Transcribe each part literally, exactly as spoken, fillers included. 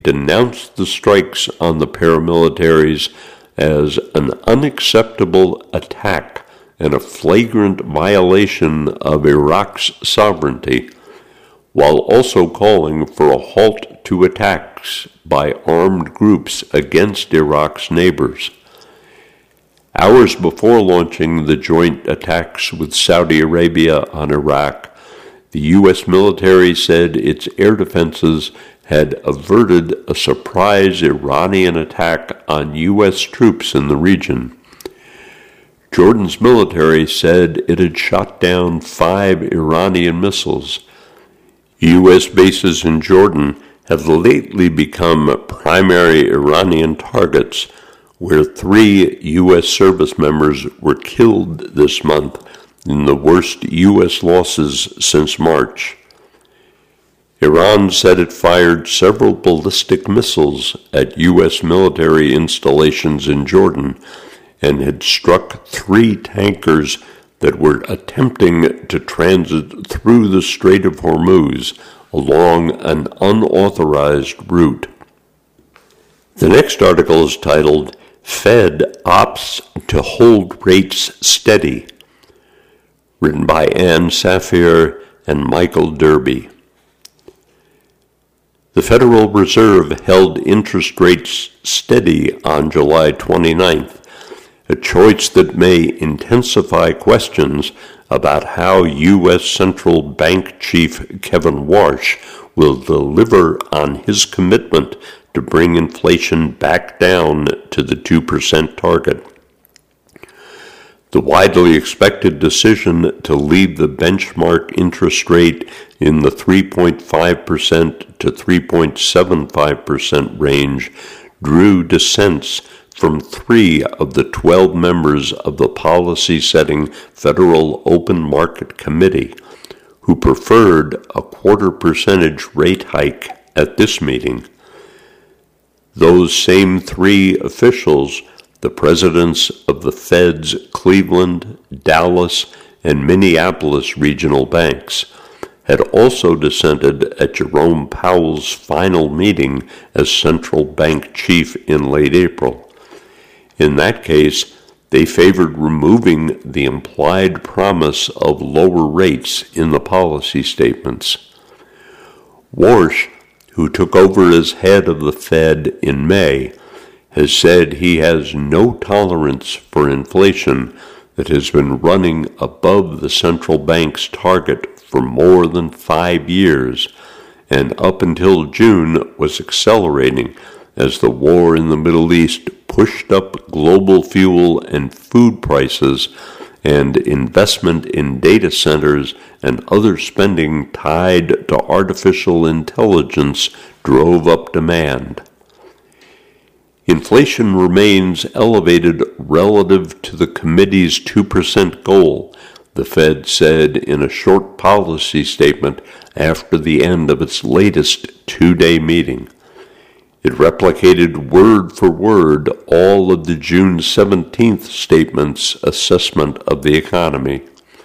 denounced the strikes on the paramilitaries as an unacceptable attack and a flagrant violation of Iraq's sovereignty, while also calling for a halt to attacks by armed groups against Iraq's neighbors. Hours before launching the joint attacks with Saudi Arabia on Iraq, the U S military said its air defenses had averted a surprise Iranian attack on U S troops in the region. Jordan's military said it had shot down five Iranian missiles. U S bases in Jordan have lately become primary Iranian targets, where three U S service members were killed this month in the worst U S losses since March. Iran said it fired several ballistic missiles at U S military installations in Jordan and had struck three tankers that were attempting to transit through the Strait of Hormuz along an unauthorized route. The next article is titled, Fed Opts to Hold Rates Steady, written by Ann Safir and Michael Derby. The Federal Reserve held interest rates steady on July twenty-ninth, a choice that may intensify questions about how U S Central Bank Chief Kevin Warsh will deliver on his commitment to bring inflation back down to the two percent target. The widely expected decision to leave the benchmark interest rate in the three point five percent to three point seven five percent range drew dissents from three of the twelve members of the policy-setting Federal Open Market Committee, who preferred a quarter percentage rate hike at this meeting. Those same three officials, the presidents of the Fed's Cleveland, Dallas, and Minneapolis regional banks, had also dissented at Jerome Powell's final meeting as central bank chief in late April. In that case, they favored removing the implied promise of lower rates in the policy statements. Warsh, who took over as head of the Fed in May, has said he has no tolerance for inflation that has been running above the central bank's target for more than five years, and up until June was accelerating as the war in the Middle East pushed up global fuel and food prices, and investment in data centers and other spending tied to artificial intelligence drove up demand. Inflation remains elevated relative to the committee's two percent goal, the Fed said in a short policy statement after the end of its latest two-day meeting. It replicated word for word all of the June seventeenth statement's assessment of the economy.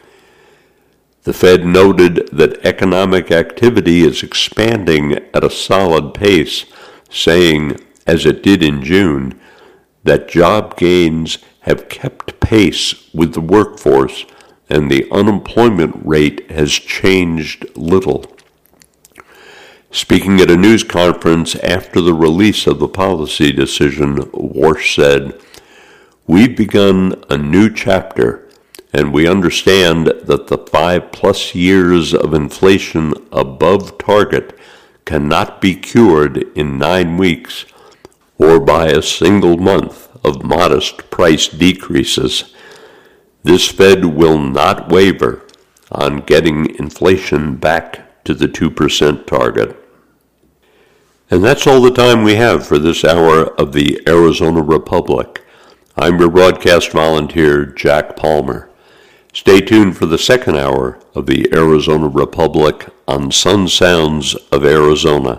The Fed noted that economic activity is expanding at a solid pace, saying, as it did in June, that job gains have kept pace with the workforce and the unemployment rate has changed little. Speaking at a news conference after the release of the policy decision, Warsh said, "We've begun a new chapter, and we understand that the five-plus years of inflation above target cannot be cured in nine weeks or by a single month of modest price decreases. This Fed will not waver on getting inflation back to the two percent target." And that's all the time we have for this hour of the Arizona Republic. I'm your broadcast volunteer, Jack Palmer. Stay tuned for the second hour of the Arizona Republic on Sun Sounds of Arizona.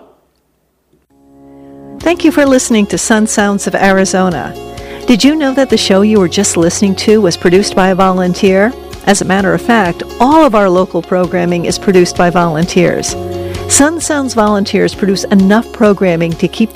Thank you for listening to Sun Sounds of Arizona. Did you know that the show you were just listening to was produced by a volunteer? As a matter of fact, all of our local programming is produced by volunteers. Sun Sounds volunteers produce enough programming to keep